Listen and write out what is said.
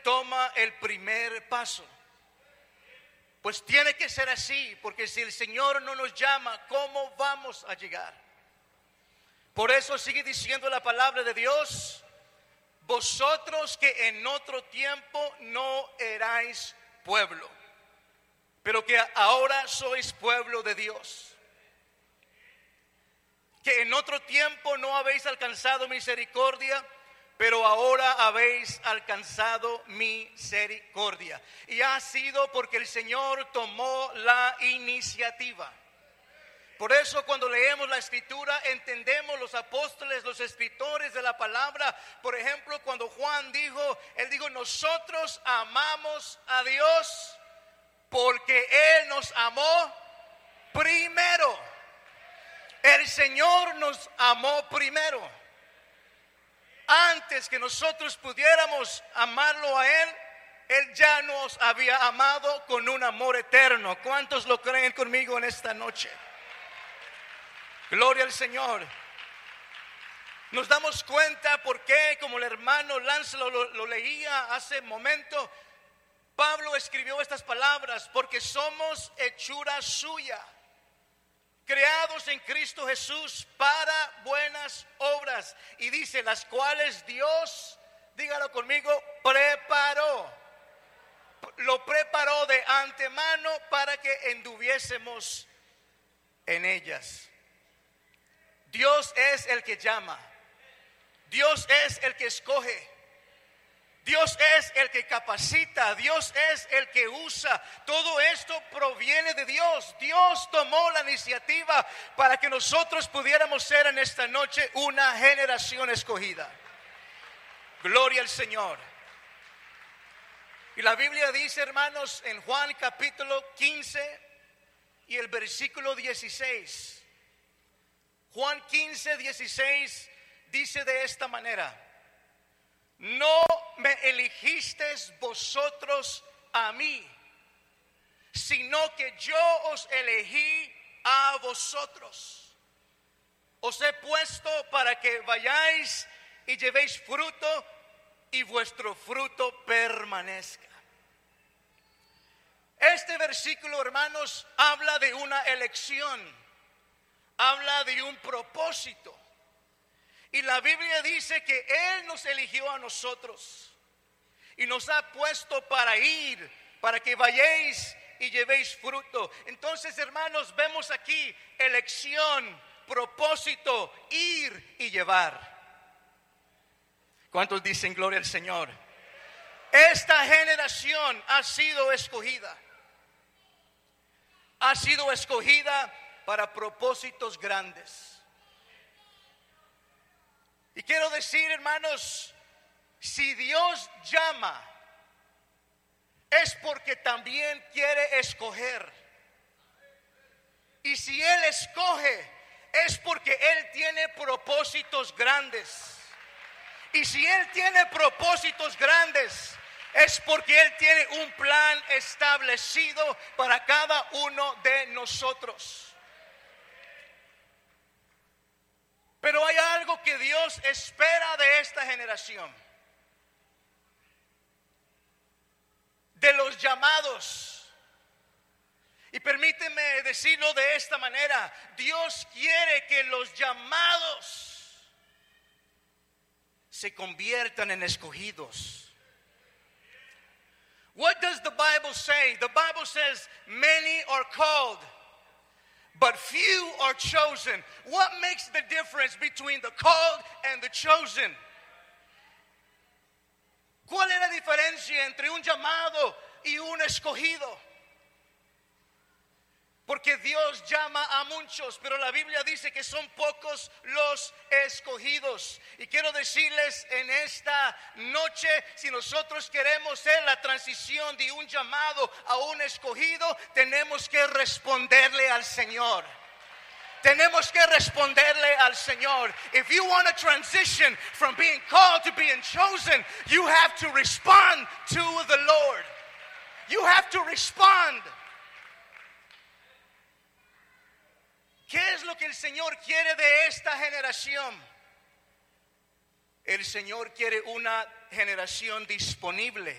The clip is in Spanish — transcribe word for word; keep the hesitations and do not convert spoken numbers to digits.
toma el primer paso. Pues tiene que ser así, porque si el Señor no nos llama, ¿cómo vamos a llegar? Por eso sigue diciendo la palabra de Dios: vosotros que en otro tiempo no erais pueblo, pero que ahora sois pueblo de Dios. Que en otro tiempo no habéis alcanzado misericordia, pero ahora habéis alcanzado misericordia. Y ha sido porque el Señor tomó la iniciativa. Por eso cuando leemos la escritura entendemos los apóstoles, los escritores de la palabra. Por ejemplo, cuando Juan dijo, él dijo: nosotros amamos a Dios porque Él nos amó primero. El Señor nos amó primero. Antes que nosotros pudiéramos amarlo a Él, Él ya nos había amado con un amor eterno. ¿Cuántos lo creen conmigo en esta noche? Gloria al Señor. Nos damos cuenta por qué, como el hermano Lance lo, lo, lo leía hace un momento, Pablo escribió estas palabras: porque somos hechura suya, creados en Cristo Jesús para buenas obras. Y dice, las cuales Dios, dígalo conmigo, preparó. Lo preparó de antemano para que anduviésemos en ellas. Dios es el que llama. Dios es el que escoge. Dios es el que capacita. Dios es el que usa. Todo esto proviene de Dios. Dios tomó la iniciativa para que nosotros pudiéramos ser en esta noche una generación escogida. Gloria al Señor. Y la Biblia dice, hermanos, en Juan capítulo quince y el versículo dieciséis. Juan quince, dieciséis dice de esta manera: no me elegisteis vosotros a mí, sino que yo os elegí a vosotros. Os he puesto para que vayáis y llevéis fruto y vuestro fruto permanezca. Este versículo, hermanos, habla de una elección. Habla de un propósito. Y la Biblia dice que Él nos eligió a nosotros y nos ha puesto para ir, para que vayáis y llevéis fruto. Entonces, hermanos, vemos aquí elección, propósito, ir y llevar. ¿Cuántos dicen gloria al Señor? Esta generación ha sido escogida. Ha sido escogida para propósitos grandes. Y quiero decir, hermanos, si Dios llama, es porque también quiere escoger. Y si Él escoge, es porque Él tiene propósitos grandes. Y si Él tiene propósitos grandes, es porque Él tiene un plan establecido para cada uno de nosotros. Pero hay algo que Dios espera de esta generación, de los llamados. Y permíteme decirlo de esta manera: Dios quiere que los llamados se conviertan en escogidos. What does the Bible say? The Bible says many are called, but few are chosen. What makes the difference between the called and the chosen? ¿Cuál es la diferencia entre un llamado y un escogido? Porque Dios llama a muchos, pero la Biblia dice que son pocos los escogidos. Y quiero decirles en esta noche, si nosotros queremos ser la transición de un llamado a un escogido, tenemos que responderle al Señor. Tenemos que responderle al Señor. If you want to transition from being called to being chosen, you have to respond to the Lord. You have to respond. ¿Qué es lo que el Señor quiere de esta generación? El Señor quiere una generación disponible